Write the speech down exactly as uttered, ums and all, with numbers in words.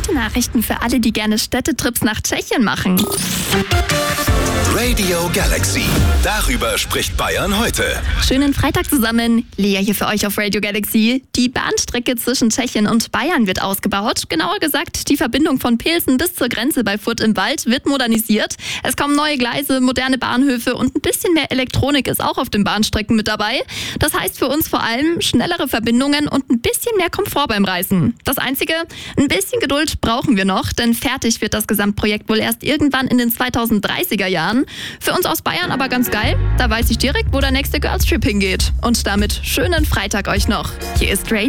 Gute Nachrichten für alle, die gerne Städtetrips nach Tschechien machen. Radio Galaxy. Darüber spricht Bayern heute. Schönen Freitag zusammen. Lea hier für euch auf Radio Galaxy. Die Bahnstrecke zwischen Tschechien und Bayern wird ausgebaut. Genauer gesagt, die Verbindung von Pilsen bis zur Grenze bei Furt im Wald wird modernisiert. Es kommen neue Gleise, moderne Bahnhöfe und ein bisschen mehr Elektronik ist auch auf den Bahnstrecken mit dabei. Das heißt für uns vor allem schnellere Verbindungen und ein bisschen mehr Komfort beim Reisen. Das Einzige, ein bisschen Geduld brauchen wir noch, denn fertig wird das Gesamtprojekt wohl erst irgendwann in den zweitausenddreißiger Jahren. Für uns aus Bayern aber ganz geil. Da weiß ich direkt, wo der nächste Girls Trip hingeht. Und damit schönen Freitag euch noch. Hier ist Radio